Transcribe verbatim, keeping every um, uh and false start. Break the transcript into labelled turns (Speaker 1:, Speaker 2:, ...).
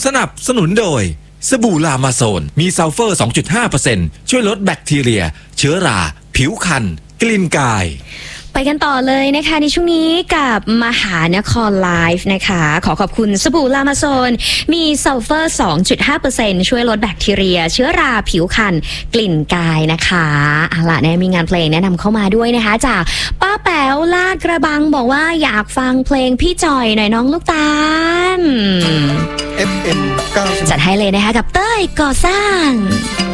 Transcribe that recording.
Speaker 1: สนับสนุนโดยสบู่ลามาโซนมีซัลเฟอร์ สองจุดห้าเปอร์เซ็นต์ ช่วยลดแบคทีเรียเชื้อราผิวคันกลิ่นกาย
Speaker 2: ไปกันต่อเลยนะคะในช่วงนี้กับมหานครไลฟ์นะคะขอขอบคุณสบู่ลามาโซนมีซัลเฟอร์ สองจุดห้าเปอร์เซ็นต์ ช่วยลดแบคทีเรียเชื้อราผิวคันกลิ่นกายนะคะเอาล่ะเนี่ยมีงานเพลงแนะนำเข้ามาด้วยนะคะจากป้าแป๋วลาดกระบังบอกว่าอยากฟังเพลงพี่จอยหน่อยน้องลูกตาล
Speaker 3: เอฟ เอ็ม เก้าสิบ
Speaker 2: จัดให้เลยนะคะกับเต้ยก่อสร้าง